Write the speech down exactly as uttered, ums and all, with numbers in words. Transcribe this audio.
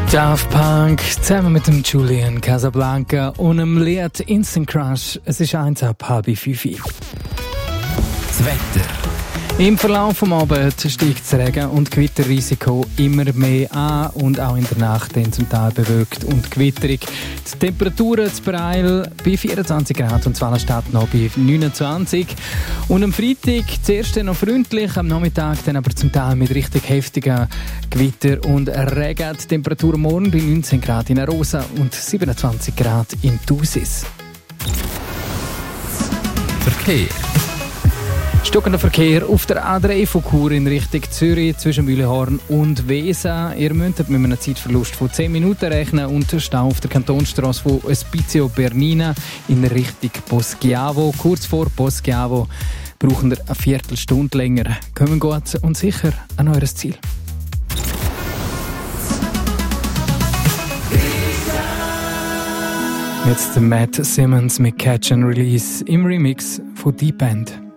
Daft Punk zusammen mit dem Julian Casablanca und dem Lied Instant Crush. Es ist eins ab halb fünf. Das Wetter. Im Verlauf des Abends steigt das Regen- und Gewitterrisiko immer mehr an und auch in der Nacht dann zum Teil bewölkt und gewitterig. Die Temperaturen zu Breil bei vierundzwanzig Grad und Wallenstadt noch bei neunundzwanzig. Und am Freitag zuerst noch freundlich, am Nachmittag dann aber zum Teil mit richtig heftigen Gewitter und Regen. Die Temperatur morgen bei neunzehn Grad in Arosa und siebenundzwanzig Grad in Thusis. Verkehr. Stockender Verkehr auf der A drei von Chur in Richtung Zürich zwischen Mühlehorn und Weser. Ihr müsst mit einem Zeitverlust von zehn Minuten rechnen und der Stau auf der Kantonsstrasse von Espizio Bernina in Richtung Poschiavo. Kurz vor Poschiavo brauchen wir eine Viertelstunde länger. Kommen gut und sicher an eures Ziel. Jetzt Matt Simmons mit Catch and Release im Remix von Deep End.